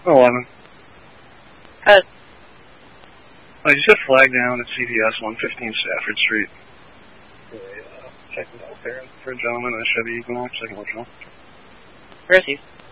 11. I just got flagged down at CVS 115 Stafford Street. Checking out there for a gentleman in a Chevy Equinox, second original. Where is he?